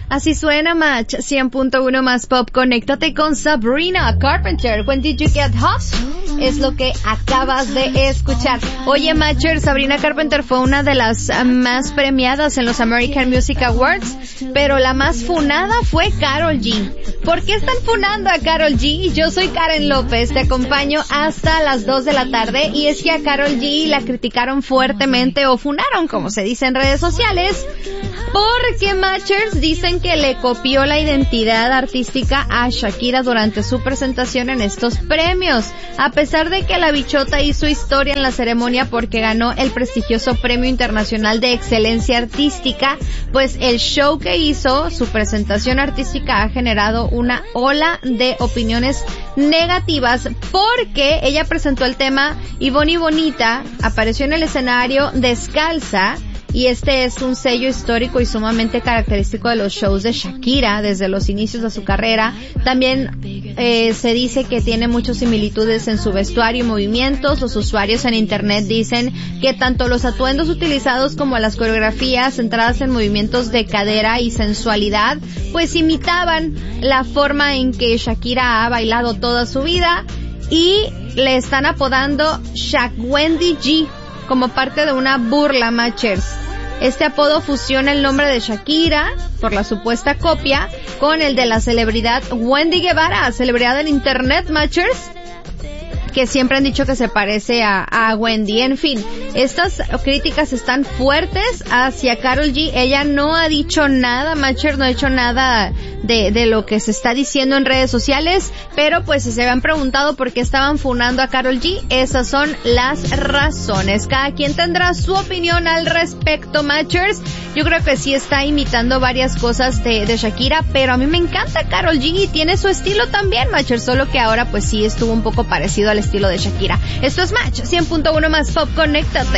Así suena Match 100.1 más pop. Conéctate con Sabrina Carpenter. When did you get hot? Es lo que acabas de escuchar. Oye, Matcher, Sabrina Carpenter fue una de las más premiadas en los American Music Awards, pero la más funada fue Karol G. ¿Por qué están funando a Karol G? Yo soy Karen López, te acompaño hasta las 2 de la tarde, y es que a Karol G la criticaron fuertemente, o funaron, como se dice en redes sociales, porque Matchers dicen que le copió la identidad artística a Shakira durante su presentación en estos premios, a pesar de que la bichota hizo historia en la ceremonia porque ganó el prestigioso Premio Internacional de Excelencia Artística. Pues el show que hizo, su presentación artística, ha generado una ola de opiniones negativas, porque ella presentó el tema Y Bonita, apareció en el escenario descalza, y este es un sello histórico y sumamente característico de los shows de Shakira desde los inicios de su carrera. También se dice que tiene muchas similitudes en su vestuario y movimientos. Los usuarios en internet dicen que tanto los atuendos utilizados como las coreografías centradas en movimientos de cadera y sensualidad pues imitaban la forma en que Shakira ha bailado toda su vida, y le están apodando Shak Wendy G como parte de una burla, Matchers. Este apodo fusiona el nombre de Shakira, por la supuesta copia, con el de la celebridad Wendy Guevara, celebridad en internet, Matchers, que siempre han dicho que se parece a Wendy. En fin, estas críticas están fuertes hacia Karol G. Ella no ha dicho nada, Matcher, no ha dicho nada de lo que se está diciendo en redes sociales, pero pues si se habían preguntado por qué estaban funando a Karol G, esas son las razones. Cada quien tendrá su opinión al respecto, Matchers. Yo creo que sí está imitando varias cosas de Shakira, pero a mí me encanta Karol G y tiene su estilo también, Matchers, solo que ahora pues sí estuvo un poco parecido al estilo de Shakira. Esto es Match 100.1 más pop, conéctate.